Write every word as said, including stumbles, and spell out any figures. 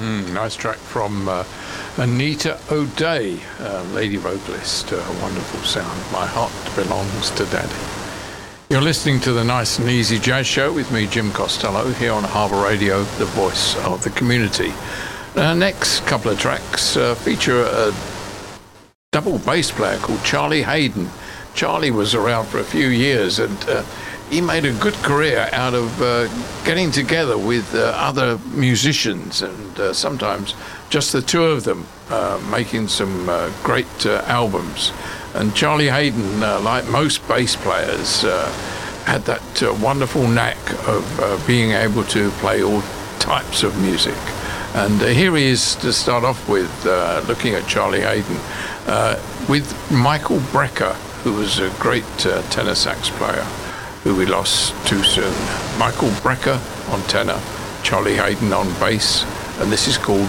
Mm, nice track from uh, Anita O'Day, uh, lady vocalist. Uh, wonderful sound. My heart belongs to Daddy. You're listening to the Nice and Easy Jazz Show with me, Jim Costello, here on Harbour Radio, the voice of the community. Uh, next couple of tracks uh, feature a double bass player called Charlie Haydon. Charlie was around for a few years, and uh, he made a good career out of uh, getting together with uh, other musicians, and uh, sometimes just the two of them uh, making some uh, great uh, albums. And Charlie Haydon, uh, like most bass players, uh, had that uh, wonderful knack of uh, being able to play all types of music. And uh, here he is to start off with, uh, looking at Charlie Haydon, uh, with Michael Brecker, who was a great uh, tenor sax player who we lost too soon. Michael Brecker on tenor, Charlie Haydon on bass, and this is called